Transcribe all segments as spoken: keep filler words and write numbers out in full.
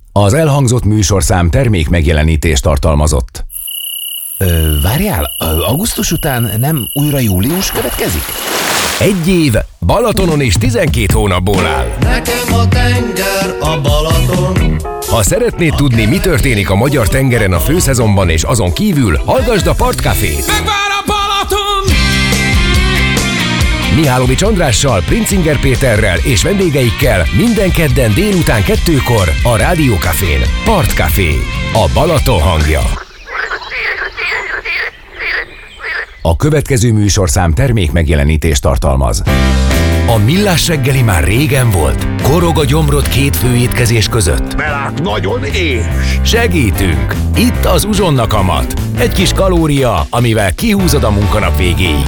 Az elhangzott műsorszám termék megjelenítést tartalmazott. Ö, várjál, augusztus után nem újra július következik? Egy év Balatonon és tizenkét hónapból áll. Nekem a tenger a Balaton. Ha szeretnéd tudni, mi történik a magyar tengeren a főszezonban és azon kívül, hallgasd a Partcafét. Megvár a Balaton! Mihálovics Andrással, Princinger Péterrel és vendégeikkel minden kedden délután kettőkor a Rádiókafén. Partcafé, a Balaton hangja. A következő műsorszám termék megjelenítést tartalmaz. A Millás reggeli már régen volt. Korog a gyomrod két fő étkezés között. Belát nagyon és. Segítünk! Itt az Uzsonna kamat. Egy kis kalória, amivel kihúzod a munkanap végéig.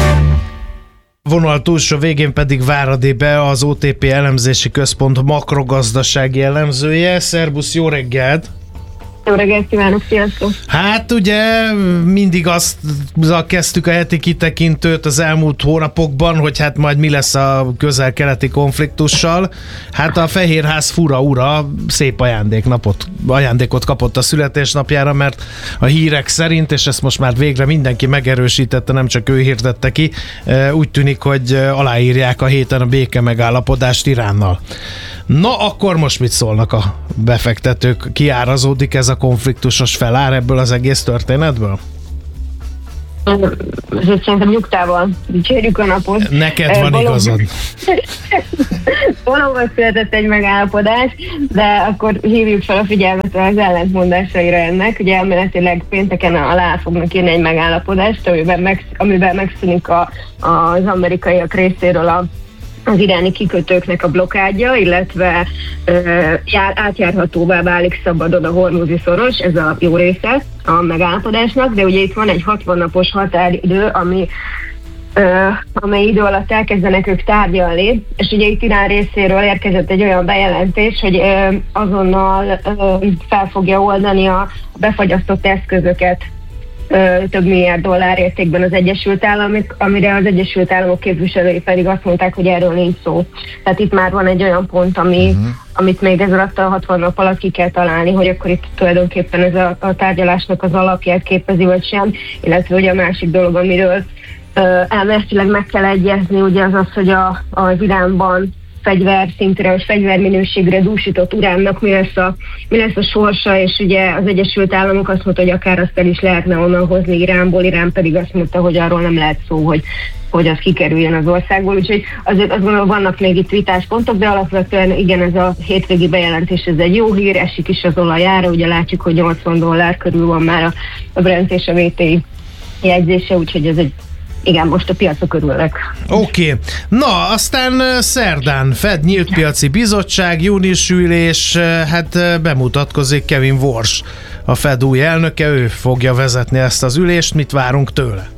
Vonal túlsó végén pedig Váradi Be, az o té pé elemzési központ makrogazdasági elemzője. Szerbusz, jó reggelt! Jó reggelt kívánok, sziasztok! Hát ugye mindig azt kezdtük a heti kitekintőt az elmúlt hónapokban, hogy hát majd mi lesz a közel-keleti konfliktussal. Hát a Fehérház fura ura szép ajándéknapot, ajándékot kapott a születésnapjára, mert a hírek szerint, és ezt most már végre mindenki megerősítette, nem csak ő hirdette ki, úgy tűnik, hogy aláírják a héten a béke megállapodást Iránnal. Na, akkor most mit szólnak a befektetők? Kiárazódik ez a konfliktusos felár ebből az egész történetből? Szerintem nyugtával dicsérjük a napot. Neked van Valóban... igazad. Valóban született egy megállapodás, de akkor hívjuk fel a figyelmet az ellentmondásaira ennek. Ugye elméletileg pénteken alá fognak írni egy megállapodást, amiben, meg, amiben megszűnik a, az amerikaiak részéről a az iráni kikötőknek a blokkádja, illetve ö, jár, átjárhatóvá válik szabadon a hormuzi szoros, ez a jó része a megállapodásnak, de ugye itt van egy hatvan napos határidő, ami ö, amely idő alatt elkezdenek ők tárgyalni, és ugye itt Irán részéről érkezett egy olyan bejelentés, hogy ö, azonnal ö, fel fogja oldani a befagyasztott eszközöket több milliárd dollár értékben az Egyesült Államok, amire az Egyesült Államok képviselői pedig azt mondták, hogy erről nincs szó. Tehát itt már van egy olyan pont, ami, uh-huh. amit még ez alatt a hatvan nap alatt ki kell találni, hogy akkor itt tulajdonképpen ez a, a tárgyalásnak az alapját képezi, vagy sem, illetve ugye a másik dolog, amiről uh, elméletileg meg kell egyezni, ugye az az, hogy a, az Iránban fegyverszintre, vagy fegyverminőségre dúsított uránnak mi lesz, a, mi lesz a sorsa, és ugye az Egyesült Államok azt mondta, hogy akár azt el is lehetne onnan hozni Iránból, Irán pedig azt mondta, hogy arról nem lehet szó, hogy, hogy az kikerüljön az országból, úgyhogy azért azt gondolom, vannak még itt vitáspontok, de alapvetően igen, ez a hétvégi bejelentés, ez egy jó hír, esik is az olajára, ugye látjuk, hogy nyolcvan dollár körül van már a, a Brent és a vé té i jegyzése, úgyhogy ez egy igen, most a piacok örülnek. Oké. Okay. Na, aztán szerdán Fed nyílt piaci bizottság, június ülés, hát bemutatkozik Kevin Warsh, a Fed új elnöke, ő fogja vezetni ezt az ülést, mit várunk tőle?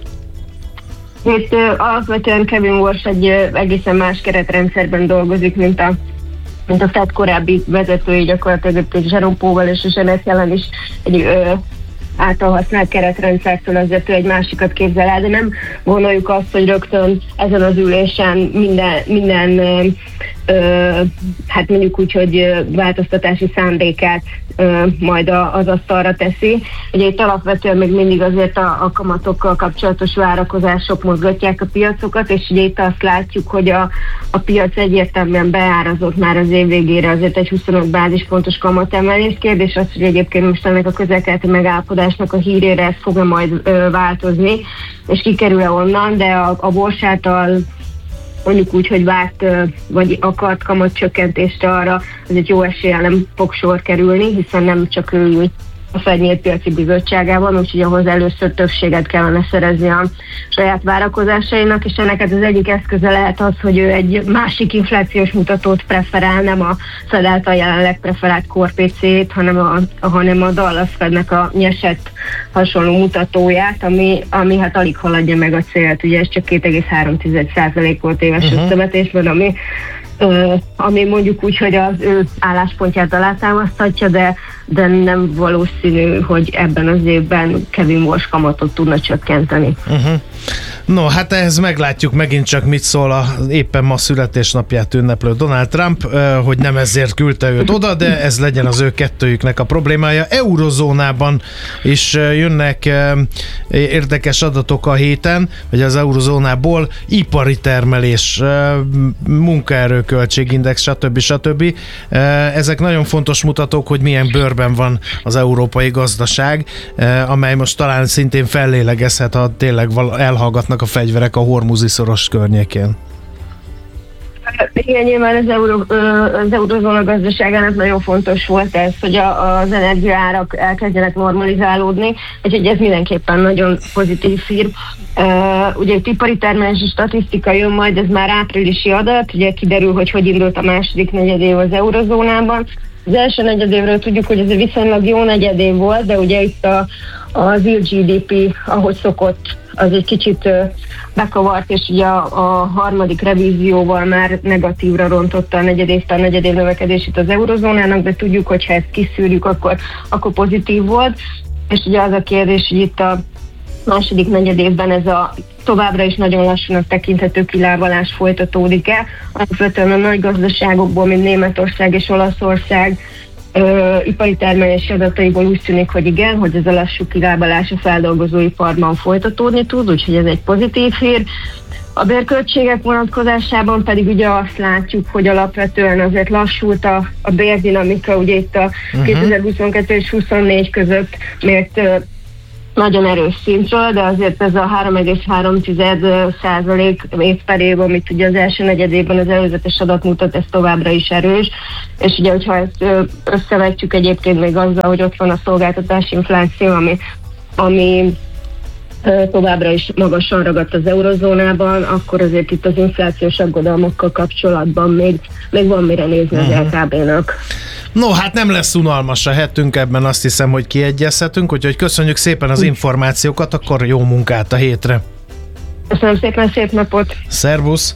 Itt alapvetően Kevin Warsh egy egészen más keretrendszerben dolgozik, mint a mint a Fed korábbi vezetői, gyakorlatilag Jerome Powell és a Janet Yellen is egy ö, által használt keretrendszertől azért ő egy másikat képzel el, de nem gondoljuk azt, hogy rögtön ezen az ülésen minden, minden ö, ö, hát mondjuk úgy, hogy változtatási szándékát ö, majd a, az asztalra teszi. Ugye itt alapvetően még mindig azért a, a kamatokkal kapcsolatos várakozások mozgatják a piacokat, és ugye itt azt látjuk, hogy a, a piac egyértelműen beárazott már az év végére azért egy huszonöt bázispontos kamatemelés. Kérdés az, hogy egyébként most ennek a közel-keleti megállapodásnak a hírére ez fog majd ö, változni, és kikerül-e onnan, de a, a Warsh által mondjuk úgy, hogy várt vagy akart kamatcsökkentésre arra, az egy jó eséllyel nem fog sor kerülni, hiszen nem csak ő ül a Fed nyílt piaci bizottságában, úgyhogy ahhoz először többséget kellene szerezni a saját várakozásainak, és ennek az egyik eszköze lehet az, hogy ő egy másik inflációs mutatót preferál, nem a Fed által jelenleg preferált Core pé cé-t, hanem a, hanem a Dallas Fednek a nyesett hasonló mutatóját, ami, ami hát alig haladja meg a célt, ugye ez csak két egész három százalék volt éves uh-huh. összevetésben, ami ami mondjuk úgy, hogy az ő álláspontját alátámaszthatja, de, de nem valószínű, hogy ebben az évben Kevin Walsh kamatot tudna csökkenteni. Uh-huh. No, hát ehhez meglátjuk megint csak mit szól a éppen ma születésnapját ünneplő Donald Trump, hogy nem ezért küldte őt oda, de ez legyen az ő kettőjüknek a problémája. Eurozónában is jönnek érdekes adatok a héten, hogy az eurozónából ipari termelés, munkaerőköltségindex, stb. stb. Ezek nagyon fontos mutatók, hogy milyen bőrben van az európai gazdaság, amely most talán szintén fellélegezhet, ha tényleg elhallgatnak a fegyverek a Hormuzi szoros környékén. Igen, nyilván az, euró, az eurozóna gazdaságának nagyon fontos volt ez, hogy a, az energiaárak elkezdjenek normalizálódni, úgyhogy ez mindenképpen nagyon pozitív hír. Uh, ugye egy ipari termelési statisztika jön majd, ez már áprilisi adat, ugye kiderül, hogy hogy indult a második negyedév az eurozónában. Az első negyedévről tudjuk, hogy ez egy viszonylag jó negyedév volt, de ugye itt a, az real gé dé pé, ahogy szokott, az egy kicsit uh, bekavart, és ugye a, a harmadik revízióval már negatívra rontotta a negyedévtől a negyedév növekedését az eurozónának, de tudjuk, hogy ha ezt kiszűrjük, akkor, akkor pozitív volt. És ugye az a kérdés, hogy itt a második negyedévben ez a továbbra is nagyon lassúnak tekinthető kilábalás folytatódik-e. Alapvetően a nagy gazdaságokból, mint Németország és Olaszország ö, ipari termelési adataiból úgy tűnik, hogy igen, hogy ez a lassú kilábalás a feldolgozóiparban folytatódni tud, úgyhogy ez egy pozitív hír. A bérköltségek vonatkozásában pedig ugye azt látjuk, hogy alapvetően azért lassult a, a bérdinamika, ugye itt a uh-huh. kétezer-huszonkettő és huszonnégy között mért nagyon erős szintről, de azért ez a három egész három százalék év per év, amit ugye az első negyedében az előzetes adat mutat, ez továbbra is erős, és ugye, hogyha ezt összevetjük egyébként még azzal, hogy ott van a szolgáltatási infláció, ami, ami továbbra is magasan ragadt az eurozónában, akkor azért itt az inflációs aggodalmakkal kapcsolatban még, még van mire nézni az el ká bé-nak. No, hát nem lesz unalmas a hetünk, ebben azt hiszem, hogy kiegyezhetünk, úgyhogy köszönjük szépen az információkat, akkor jó munkát a hétre. Köszönöm szépen, szép napot! Szervusz!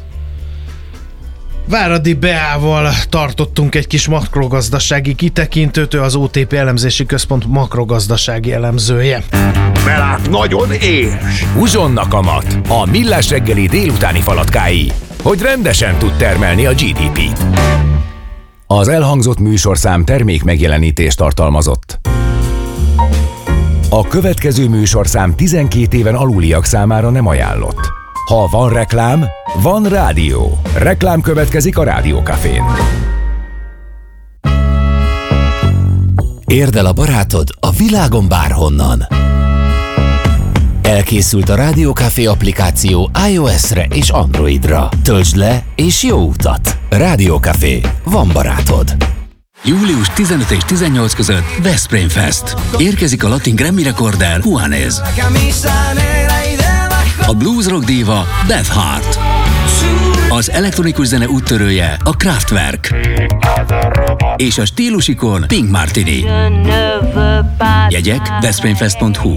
Váradi Beával tartottunk egy kis makrogazdasági kitekintőt, ő az o té pé elemzési központ makrogazdasági elemzője. Belát nagyon éhes! Uzsonnak a mat, a Millás reggeli délutáni falatkái, hogy rendesen tud termelni a gé dé pét. Az elhangzott műsorszám termék megjelenítést tartalmazott. A következő műsorszám tizenkét éven aluliak számára nem ajánlott. Ha van reklám, van rádió. Reklám következik a Rádió Cafén. Érd el a barátod a világon bárhonnan. Elkészült a Rádió Café applikáció iOS-re és Androidra. Töltsd le és jó utat! Rádió Café. Van barátod. július tizenöt és tizennyolc között Veszprém Fest. Érkezik a latin Grammy rekorder Juanes. A blues rock díva Beth Hart. Az elektronikus zene úttörője a Kraftwerk. És a stílusikon Pink Martini. Jegyek veszprémfest pont hu.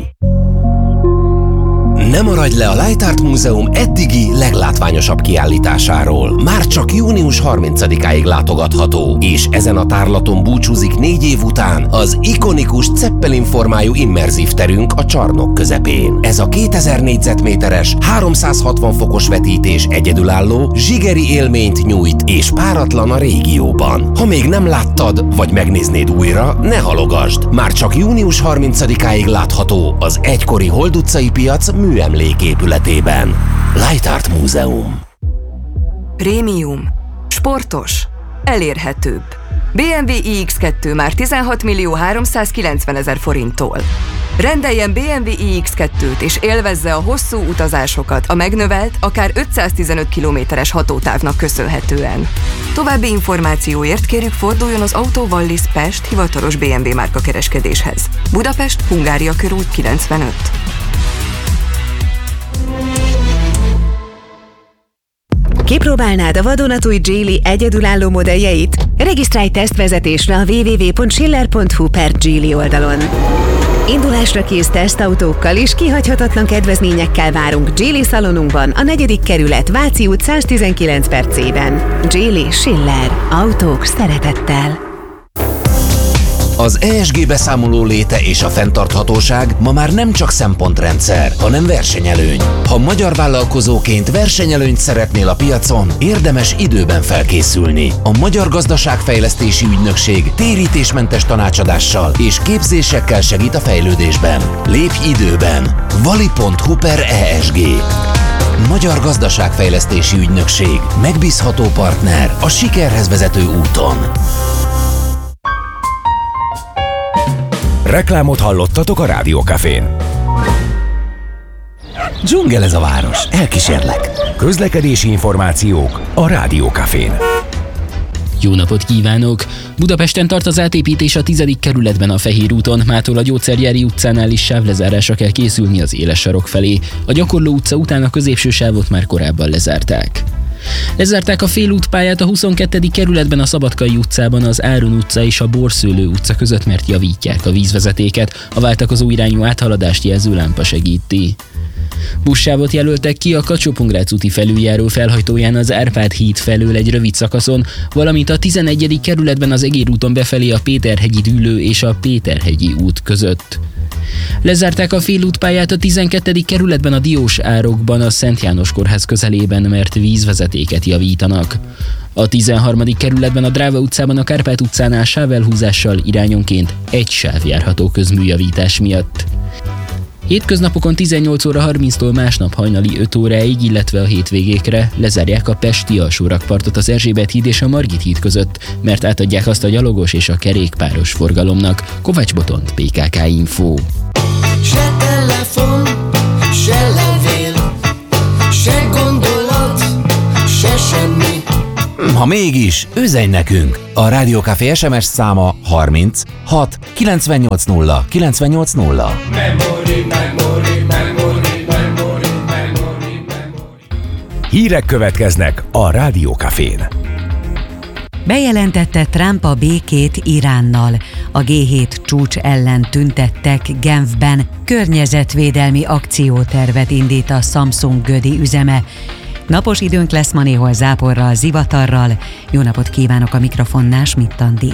Ne maradj le a Light Art Múzeum eddigi leglátványosabb kiállításáról. Már csak június harmincadikáig látogatható, és ezen a tárlaton búcsúzik négy év után az ikonikus Zeppelin formájú immerzív terünk a csarnok közepén. Ez a kétezer négyzetméteres, háromszázhatvan fokos vetítés egyedülálló, zsigeri élményt nyújt és páratlan a régióban. Ha még nem láttad, vagy megnéznéd újra, ne halogasd. Már csak június harmincadikáig látható az egykori Hold utcai piac műemléképületében. Light Art Múzeum. Prémium. Sportos. Elérhetőbb. bé em vé i iksz kettő már tizenhat millió háromszázkilencvenezer forinttól. Rendeljen bé em vé i iksz kettőt és élvezze a hosszú utazásokat a megnövelt, akár ötszáztizenöt kilométeres hatótávnak köszönhetően. További információért kérjük forduljon az Auto Wallis Pest hivatalos bé em vé márka kereskedéshez. Budapest, Hungária körút kilencvenöt. Kipróbálnád a vadonatúj Geely egyedülálló modelljeit? Regisztrálj tesztvezetésre a double-u double-u double-u pont schiller pont hu per Geely oldalon. Indulásra kész tesztautókkal és kihagyhatatlan kedvezményekkel várunk Geely szalonunkban, a negyedik kerület, Váci út száztizenkilenc per C-ben. Geely Schiller. Autók szeretettel. Az E S G beszámoló léte és a fenntarthatóság ma már nem csak szempontrendszer, hanem versenyelőny. Ha magyar vállalkozóként versenyelőnyt szeretnél a piacon, érdemes időben felkészülni. A Magyar Gazdaságfejlesztési Ügynökség térítésmentes tanácsadással és képzésekkel segít a fejlődésben. Lépj időben! vali pont hu per E S G. Magyar Gazdaságfejlesztési Ügynökség. Megbízható partner a sikerhez vezető úton. Reklámot hallottatok a Rádiókafén. Dzsungel ez a város, elkísérlek. Közlekedési információk a Rádiókafén. Jó napot kívánok! Budapesten tart az átépítés a tizedik kerületben a Fehér úton, mától a Gyógyszergyári utcánál is sávlezárásra kell készülni az Éles sarok felé. A Gyakorló utca után a középső sávot már korábban lezárták. Lezárták a félútpályát a huszonkettedik kerületben a Szabadkai utcában, az Áron utca és a Borszőlő utca között, mert javítják a vízvezetéket, a váltakozó irányú áthaladást jelző lámpa segíti. Buszsávot jelöltek ki a Kacsó-Pongrác úti felüljáró felhajtóján az Árpád híd felől egy rövid szakaszon, valamint a tizenegyedik kerületben az Egér úton befelé a Péterhegyi Dűlő és a Péterhegyi út között. Lezárták a félútpályát a tizenkettedik kerületben a Diós árokban a Szent János kórház közelében, mert vízvezetéket javítanak. A tizenharmadik kerületben a Dráva utcában a Kárpát utcánál sávelhúzással irányonként egy sáv járható közműjavítás miatt. Hétköznapokon tizennyolc óra harminctól másnap hajnali öt óráig, illetve a hétvégékre lezárják a pesti alsórakpartot az Erzsébet híd és a Margit híd között, mert átadják azt a gyalogos és a kerékpáros forgalomnak. Kovács Botont, P K K Info. Se telefon, se levél, se gondolat, se semmi. Ha mégis, üzenj nekünk! A Rádiókafé es em es száma harminc hat kilencvennyolc nulla kilencvennyolc nulla. Memory, memory, memory, memory, memory, memory. Hírek következnek a Rádiókafén. Bejelentette Trump a békét Iránnal. A G hét csúcs ellen tüntettek Genfben. Környezetvédelmi akciótervet indít a Samsung Gödi üzeme. Napos időnk lesz ma, néhol záporral, zivatarral. Jó napot kívánok, a mikrofonnál Schmidt Andi.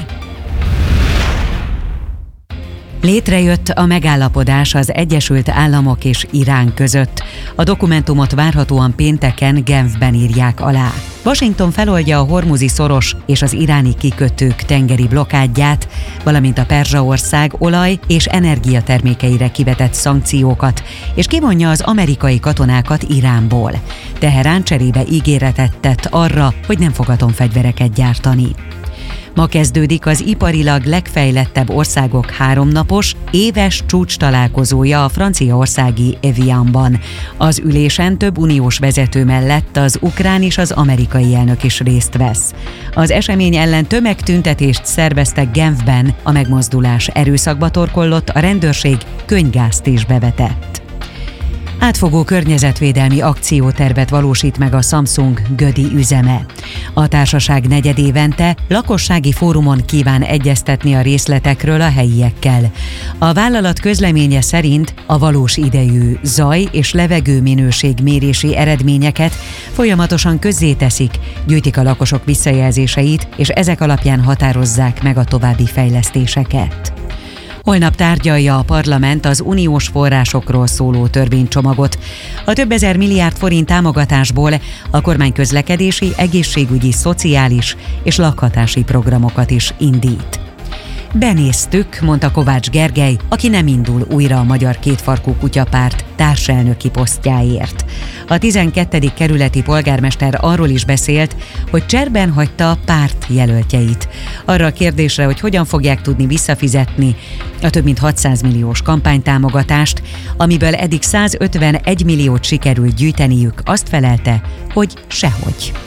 Létrejött a megállapodás az Egyesült Államok és Irán között. A dokumentumot várhatóan pénteken Genfben írják alá. Washington feloldja a hormuzi szoros és az iráni kikötők tengeri blokádját, valamint a Perzsaország olaj- és energiatermékeire kivetett szankciókat, és kivonja az amerikai katonákat Iránból. Teherán cserébe ígéretet tett arra, hogy nem fog atomfegyvereket gyártani. Ma kezdődik az iparilag legfejlettebb országok háromnapos, éves csúcs találkozója a franciaországi Evianban. Az ülésen több uniós vezető mellett az ukrán és az amerikai elnök is részt vesz. Az esemény ellen tömegtüntetést szerveztek Genfben, a megmozdulás erőszakba torkollott, a rendőrség könnygázt is bevetett. Átfogó környezetvédelmi akciótervet valósít meg a Samsung Gödi üzeme. A társaság negyedévente lakossági fórumon kíván egyeztetni a részletekről a helyiekkel. A vállalat közleménye szerint a valós idejű zaj- és levegőminőség mérési eredményeket folyamatosan közzéteszik, gyűjtik a lakosok visszajelzéseit, és ezek alapján határozzák meg a további fejlesztéseket. Holnap tárgyalja a parlament az uniós forrásokról szóló törvénycsomagot. A több ezer milliárd forint támogatásból a kormány közlekedési, egészségügyi, szociális és lakhatási programokat is indít. Benéztük, mondta Kovács Gergely, aki nem indul újra a Magyar Kétfarkú Kutyapárt társelnöki posztjáért. A tizenkettedik kerületi polgármester arról is beszélt, hogy cserben hagyta a párt jelöltjeit. Arra a kérdésre, hogy hogyan fogják tudni visszafizetni a több mint hatszáz milliós kampánytámogatást, amiből eddig százötvenegy milliót sikerült gyűjteniük, azt felelte, hogy sehogy.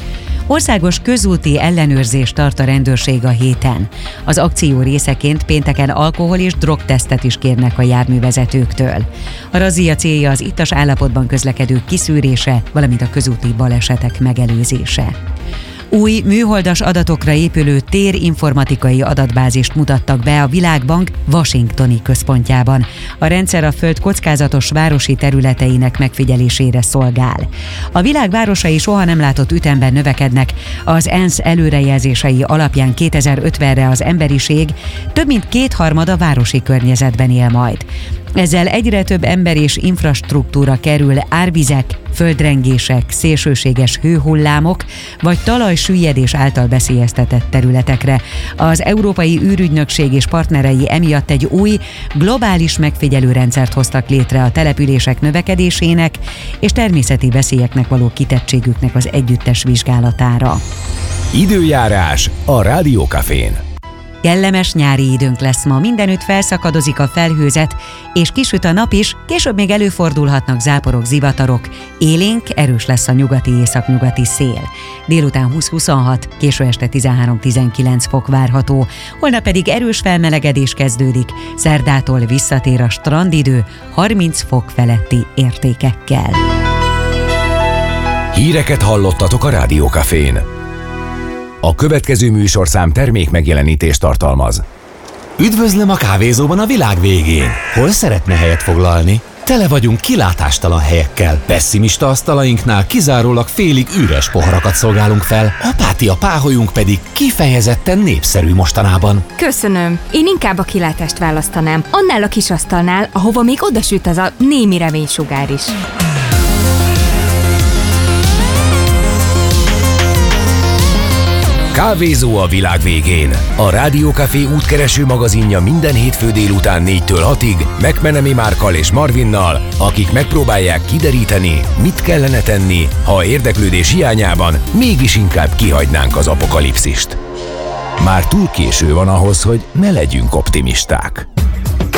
Országos közúti ellenőrzést tart a rendőrség a héten. Az akció részeként pénteken alkohol- és drogtesztet is kérnek a járművezetőktől. A razzia célja az ittas állapotban közlekedők kiszűrése, valamint a közúti balesetek megelőzése. Új műholdas adatokra épülő térinformatikai adatbázist mutattak be a Világbank washingtoni központjában. A rendszer a Föld kockázatos városi területeinek megfigyelésére szolgál. A világ városai soha nem látott ütemben növekednek. Az ENSZ előrejelzései alapján kétezer-ötvenre az emberiség több mint kétharmada városi környezetben él majd. Ezzel egyre több ember és infrastruktúra kerül árvizek, földrengések, szélsőséges hőhullámok vagy talajsüllyedés által veszélyeztetett területekre. Az Európai űrügynökség és partnerei emiatt egy új, globális megfigyelőrendszert hoztak létre a települések növekedésének és természeti veszélyeknek való kitettségüknek az együttes vizsgálatára. Időjárás a Rádió Cafén. Kellemes nyári időnk lesz ma, mindenütt felszakadozik a felhőzet, és kisüt a nap is, később még előfordulhatnak záporok, zivatarok, élénk, erős lesz a nyugati-északnyugati szél. Délután húsz-huszonhat, késő este tizenhárom-tizenkilenc fok várható, holnap pedig erős felmelegedés kezdődik, szerdától visszatér a strandidő harminc fok feletti értékekkel. Híreket hallottatok a Rádió Cafén. A következő műsorszám termék megjelenítést tartalmaz. Üdvözlöm a kávézóban a világ végén. Hol szeretne helyet foglalni? Tele vagyunk kilátástalan helyekkel. Pessimista asztalainknál kizárólag félig üres poharakat szolgálunk fel. Apátia páholyunk pedig kifejezetten népszerű mostanában. Köszönöm. Én inkább a kilátást választanám. Annál a kis asztalnál, ahova még odasüt az a némi reménysugár is. Kávézó a világ végén. A Rádió Café útkereső magazinja minden hétfő délután négytől hatig McMenemy Márkkal és Marvinnal, akik megpróbálják kideríteni, mit kellene tenni, ha érdeklődés hiányában mégis inkább kihagynánk az apokalipszist. Már túl késő van ahhoz, hogy ne legyünk optimisták.